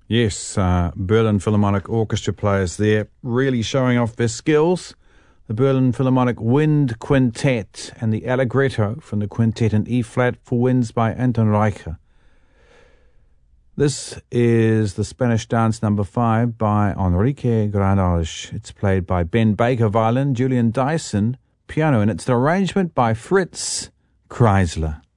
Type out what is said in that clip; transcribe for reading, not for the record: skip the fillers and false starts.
Yes, Berlin Philharmonic Orchestra players there, really showing off their skills. The Berlin Philharmonic Wind Quintet and the Allegretto from the quintet in E-flat for winds by Anton Reicher. This is the Spanish Dance No. 5 by Enrique Granados. It's played by Ben Baker violin, Julian Dyson piano, and it's an arrangement by Fritz Kreisler.